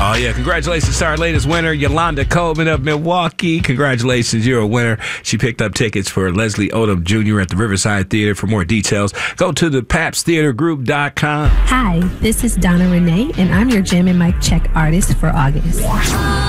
Oh, yeah. Congratulations to our latest winner, Yolanda Coleman of Milwaukee. Congratulations. You're a winner. She picked up tickets for Leslie Odom Jr. at the Riverside Theater. For more details, go to thepapstheatergroup.com. Hi, this is Donna Renee, and I'm your Jam and Mic Check artist for August.